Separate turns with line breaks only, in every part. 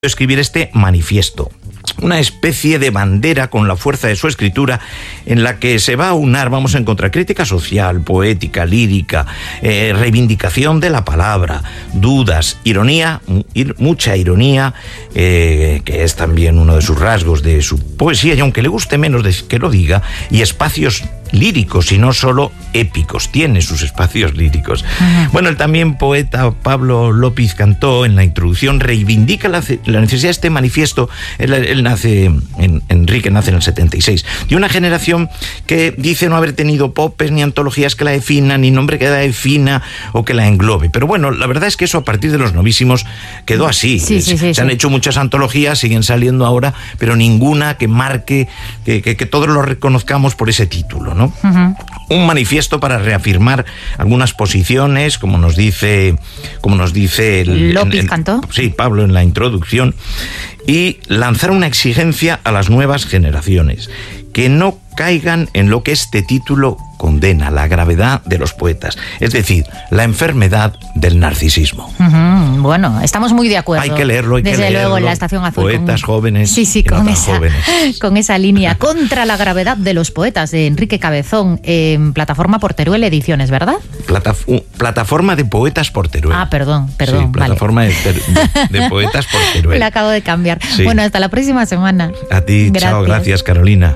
escribir este manifiesto, una especie de bandera con la fuerza de su escritura en la que se va a unar, vamos a encontrar crítica social, poética, lírica, reivindicación de la palabra, dudas, ironía, mucha ironía, que es también uno de sus rasgos de su poesía, y aunque le guste menos que lo diga, y espacios líricos y no solo épicos, tiene sus espacios líricos. Bueno, el también poeta Pablo López Cantó, en la introducción, reivindica la necesidad de este manifiesto. Él nace, Enrique nace en el 76, de una generación que dice no haber tenido popes ni antologías que la definan, ni nombre que la defina o que la englobe. Pero bueno, la verdad es que eso a partir de los novísimos quedó así. Se han hecho muchas antologías, siguen saliendo ahora, pero ninguna que marque, que todos lo reconozcamos por ese título, ¿no? Un manifiesto para reafirmar algunas posiciones, como nos dice
López Cantó.
Sí, Pablo, en la introducción, y lanzar una exigencia a las nuevas generaciones, que no caigan en lo que este título condena, la gravedad de los poetas, es decir, la enfermedad del narcisismo.
Bueno, estamos muy de acuerdo.
Hay que leerlo,
Desde luego, en la Estación Azul.
Poetas jóvenes.
Sí, con esa línea. Contra la gravedad de los poetas, de Enrique Cabezón, en Plataforma por Teruel Ediciones, ¿verdad?
Plataforma de Poetas por Teruel.
Perdón.
Sí, Plataforma de Poetas por Teruel.
La acabo de cambiar.
Sí.
Bueno, hasta la próxima semana.
A ti,
gracias.
Chao, gracias, Carolina.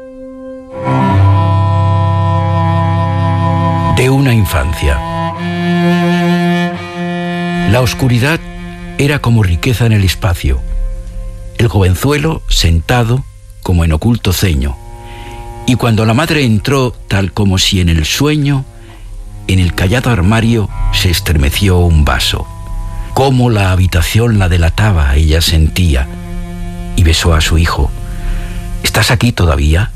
De una infancia. La oscuridad era como riqueza en el espacio. El jovenzuelo sentado como en oculto ceño. Y cuando la madre entró, tal como si en el sueño, en el callado armario se estremeció un vaso. Cómo la habitación la delataba, ella sentía, y besó a su hijo. ¿Estás aquí todavía?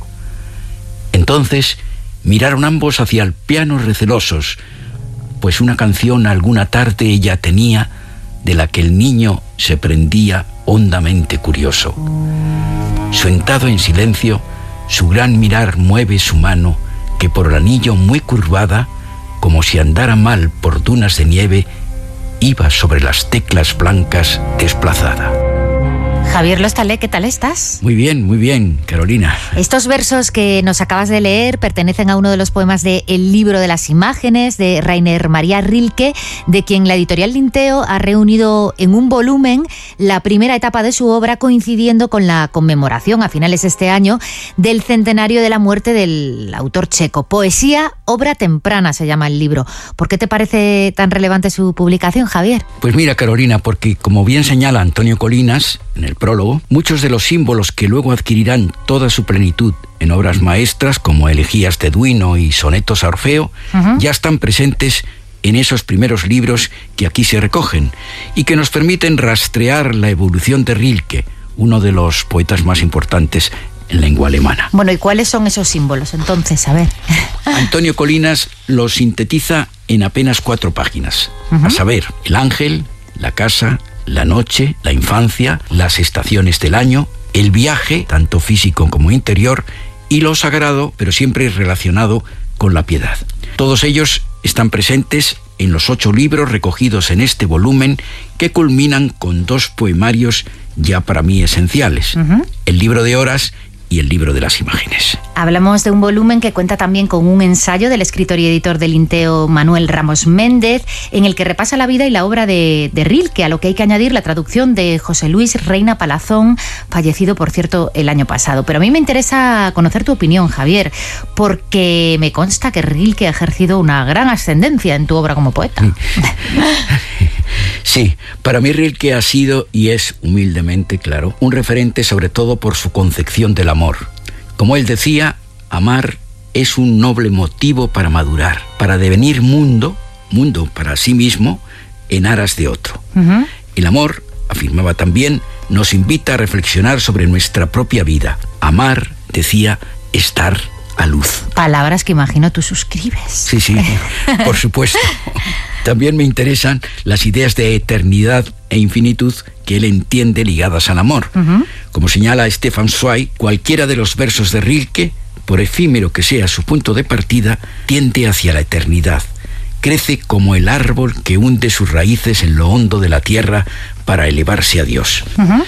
Entonces miraron ambos hacia el piano recelosos, pues una canción alguna tarde ella tenía, de la que el niño se prendía hondamente curioso. Sentado en silencio, su gran mirar mueve su mano, que por el anillo muy curvada, como si andara mal por dunas de nieve, iba sobre las teclas blancas desplazada.
Javier Lostalé, ¿qué tal estás?
Muy bien, Carolina.
Estos versos que nos acabas de leer pertenecen a uno de los poemas de El libro de las imágenes, de Rainer Maria Rilke, de quien la editorial Linteo ha reunido en un volumen la primera etapa de su obra, coincidiendo con la conmemoración a finales de este año del centenario de la muerte del autor checo. Poesía, obra temprana se llama el libro. ¿Por qué te parece tan relevante su publicación, Javier?
Pues mira, Carolina, porque como bien señala Antonio Colinas en el prólogo, muchos de los símbolos que luego adquirirán toda su plenitud en obras maestras como Elegías de Duino y Sonetos a Orfeo, ya están presentes en esos primeros libros que aquí se recogen y que nos permiten rastrear la evolución de Rilke, uno de los poetas más importantes en lengua alemana.
Bueno, ¿y cuáles son esos símbolos entonces? A ver.
Antonio Colinas los sintetiza en apenas 4 páginas, a saber, el ángel, la casa, la noche, la infancia, las estaciones del año, el viaje, tanto físico como interior, y lo sagrado, pero siempre relacionado con la piedad. Todos ellos están presentes en los 8 libros recogidos en este volumen, que culminan con 2 poemarios ya para mí esenciales, el libro de horas y el libro de las imágenes.
Hablamos de un volumen que cuenta también con un ensayo del escritor y editor del Linteo Manuel Ramos Méndez, en el que repasa la vida y la obra de Rilke, a lo que hay que añadir la traducción de José Luis Reina Palazón, fallecido, por cierto, el año pasado. Pero a mí me interesa conocer tu opinión, Javier, porque me consta que Rilke ha ejercido una gran ascendencia en tu obra como poeta.
Sí, para mí Rilke ha sido y es, humildemente, claro, un referente sobre todo por su concepción del amor. Como él decía, amar es un noble motivo para madurar, para devenir mundo para sí mismo en aras de otro. El amor, afirmaba también, nos invita a reflexionar sobre nuestra propia vida. Amar, decía, es dar a luz.
Palabras que imagino tú suscribes.
Sí, por supuesto. También me interesan las ideas de eternidad e infinitud que él entiende ligadas al amor. Como señala Stefan Zweig, cualquiera de los versos de Rilke, por efímero que sea su punto de partida, tiende hacia la eternidad. Crece como el árbol que hunde sus raíces en lo hondo de la tierra para elevarse a Dios.